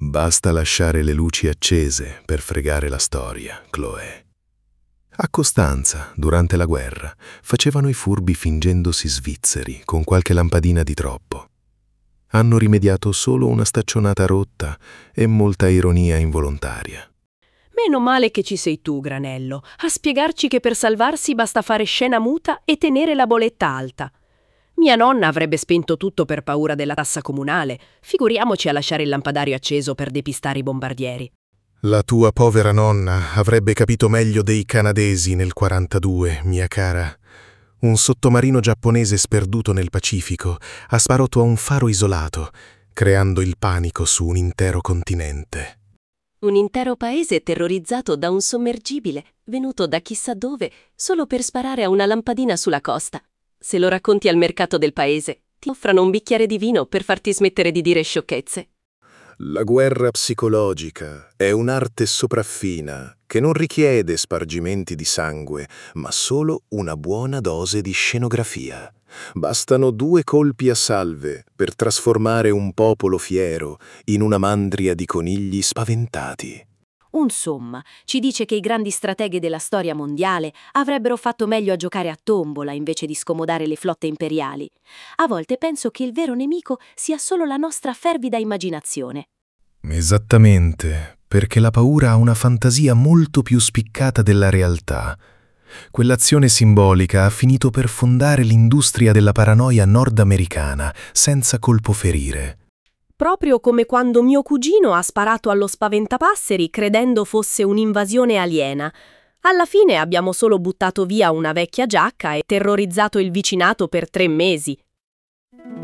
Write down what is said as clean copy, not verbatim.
Basta lasciare le luci accese per fregare la storia, Chloé. A Costanza, durante la guerra, facevano i furbi fingendosi svizzeri con qualche lampadina di troppo. Hanno rimediato solo una staccionata rotta e molta ironia involontaria. Meno male che ci sei tu, Granello, a spiegarci che per salvarsi basta fare scena muta e tenere la boletta alta. Mia nonna avrebbe spento tutto per paura della tassa comunale, figuriamoci a lasciare il lampadario acceso per depistare i bombardieri. La tua povera nonna avrebbe capito meglio dei canadesi nel 42, mia cara. Un sottomarino giapponese sperduto nel Pacifico ha sparato a un faro isolato, creando il panico su un intero continente. Un intero paese terrorizzato da un sommergibile venuto da chissà dove solo per sparare a una lampadina sulla costa. Se lo racconti al mercato del paese, ti offrono un bicchiere di vino per farti smettere di dire sciocchezze. La guerra psicologica è un'arte sopraffina che non richiede spargimenti di sangue, ma solo una buona dose di scenografia. Bastano 2 colpi a salve per trasformare un popolo fiero in una mandria di conigli spaventati. Insomma, ci dice che i grandi strateghi della storia mondiale avrebbero fatto meglio a giocare a tombola invece di scomodare le flotte imperiali. A volte penso che il vero nemico sia solo la nostra fervida immaginazione. Esattamente, perché la paura ha una fantasia molto più spiccata della realtà. Quell'azione simbolica ha finito per fondare l'industria della paranoia nordamericana, senza colpo ferire. Proprio come quando mio cugino ha sparato allo spaventapasseri credendo fosse un'invasione aliena. Alla fine abbiamo solo buttato via una vecchia giacca e terrorizzato il vicinato per 3 mesi.